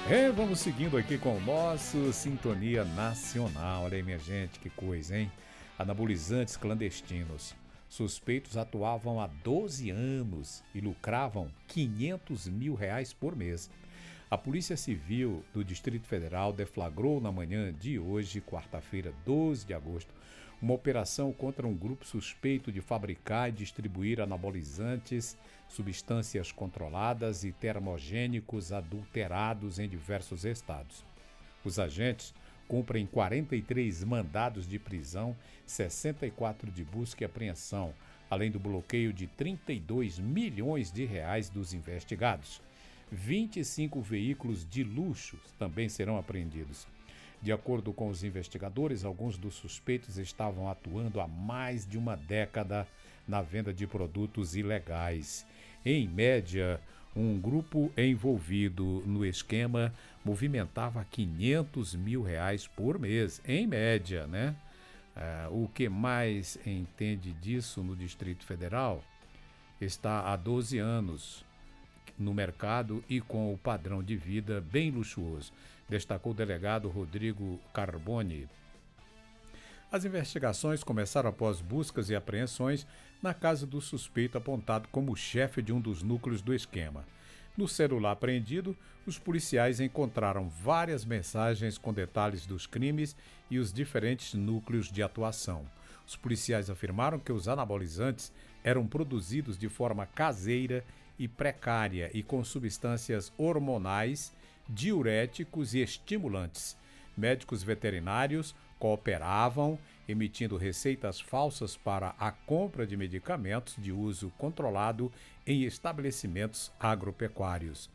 Vamos seguindo aqui com o nosso Sintonia Nacional. Olha aí, minha gente, que coisa, hein? Anabolizantes clandestinos. Suspeitos atuavam há 12 anos e lucravam R$ 500 mil por mês. A Polícia Civil do Distrito Federal deflagrou na manhã de hoje, quarta-feira, 12 de agosto, uma operação contra um grupo suspeito de fabricar e distribuir anabolizantes, substâncias controladas e termogênicos adulterados em diversos estados. Os agentes cumprem 43 mandados de prisão, 64 de busca e apreensão, além do bloqueio de R$ 32 milhões dos investigados. 25 veículos de luxo também serão apreendidos. De acordo com os investigadores, alguns dos suspeitos estavam atuando há mais de uma década na venda de produtos ilegais. Em média, um grupo envolvido no esquema movimentava R$ 500 mil por mês, em média, né? O que mais entende disso no Distrito Federal está há 12 anos no mercado e com o padrão de vida bem luxuoso, destacou o delegado Rodrigo Carboni. As investigações começaram após buscas e apreensões na casa do suspeito apontado como chefe de um dos núcleos do esquema. No celular apreendido, os policiais encontraram várias mensagens com detalhes dos crimes e os diferentes núcleos de atuação. Os policiais afirmaram que os anabolizantes eram produzidos de forma caseira e precária e com substâncias hormonais, diuréticos e estimulantes. Médicos veterinários cooperavam, emitindo receitas falsas para a compra de medicamentos de uso controlado em estabelecimentos agropecuários.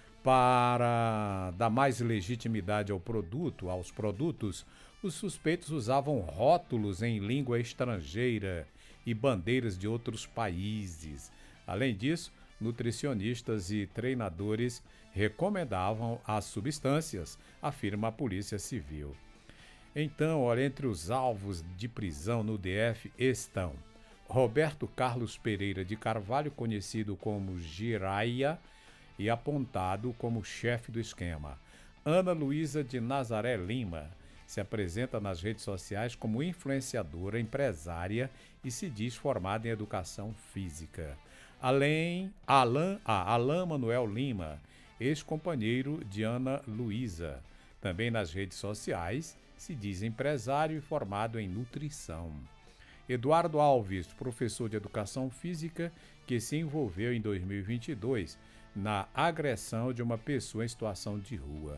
Para dar mais legitimidade aos produtos, os suspeitos usavam rótulos em língua estrangeira e bandeiras de outros países. Além disso, nutricionistas e treinadores recomendavam as substâncias, afirma a Polícia Civil. Então, olha, entre os alvos de prisão no DF estão Roberto Carlos Pereira de Carvalho, conhecido como Giraia e apontado como chefe do esquema. Ana Luísa de Nazaré Lima se apresenta nas redes sociais como influenciadora, empresária e se diz formada em educação física. Além, Alain Manuel Lima, ex-companheiro de Ana Luísa. Também nas redes sociais se diz empresário e formado em nutrição. Eduardo Alves, professor de educação física, que se envolveu em 2022 na agressão de uma pessoa em situação de rua.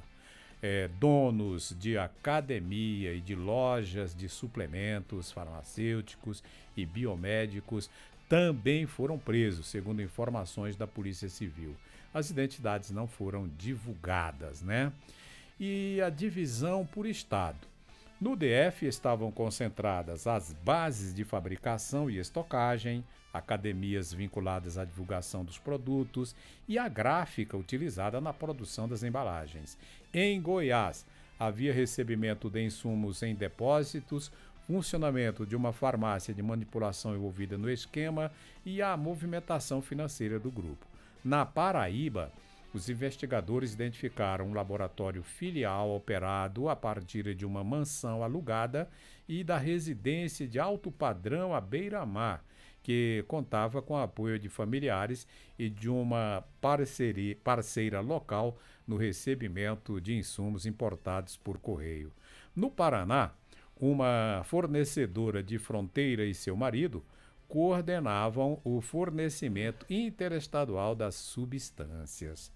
Donos de academia e de lojas de suplementos farmacêuticos e biomédicos também foram presos, segundo informações da Polícia Civil. As identidades não foram divulgadas, né? E a divisão por estado. No DF estavam concentradas as bases de fabricação e estocagem, academias vinculadas à divulgação dos produtos e a gráfica utilizada na produção das embalagens. Em Goiás, havia recebimento de insumos em depósitos, funcionamento de uma farmácia de manipulação envolvida no esquema e a movimentação financeira do grupo. Na Paraíba, os investigadores identificaram um laboratório filial operado a partir de uma mansão alugada e da residência de alto padrão à beira-mar, que contava com o apoio de familiares e de uma parceira local no recebimento de insumos importados por correio. No Paraná, uma fornecedora de Fronteira e seu marido coordenavam o fornecimento interestadual das substâncias.